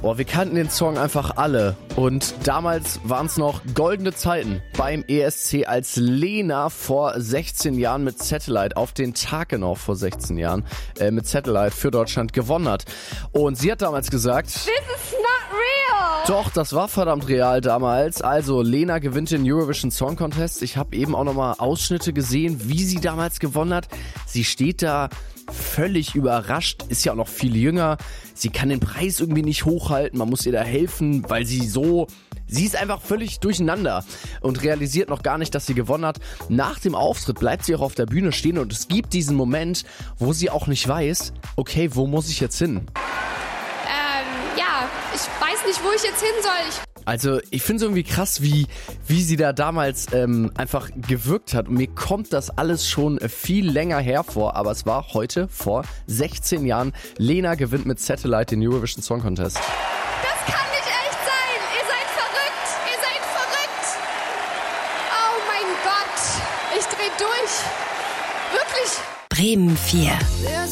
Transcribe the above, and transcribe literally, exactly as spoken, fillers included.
Oh, wir kannten den Song einfach alle. Und damals waren es noch goldene Zeiten beim E S C, als Lena vor sechzehn Jahren mit Satellite, auf den Tag genau vor sechzehn Jahren, äh, mit Satellite für Deutschland gewonnen hat. Und sie hat damals gesagt... This is not real! Doch, das war verdammt real damals. Also, Lena gewinnt den Eurovision Song Contest. Ich habe eben auch nochmal Ausschnitte gesehen, wie sie damals gewonnen hat. Sie steht da völlig überrascht, ist ja auch noch viel jünger. Sie kann den Preis irgendwie nicht hochhalten, man muss ihr da helfen, weil sie so... Sie ist einfach völlig durcheinander und realisiert noch gar nicht, dass sie gewonnen hat. Nach dem Auftritt bleibt sie auch auf der Bühne stehen und es gibt diesen Moment, wo sie auch nicht weiß, okay, wo muss ich jetzt hin? Ähm, ja, ich weiß nicht, wo ich jetzt hin soll. Ich Also ich finde es irgendwie krass, wie, wie sie da damals ähm, einfach gewirkt hat. Und mir kommt das alles schon viel länger her vor, aber es war heute vor sechzehn Jahren. Lena gewinnt mit Satellite den Eurovision Song Contest. Das kann nicht echt sein! Ihr seid verrückt! Ihr seid verrückt! Oh mein Gott! Ich dreh durch! Wirklich! Bremen vier.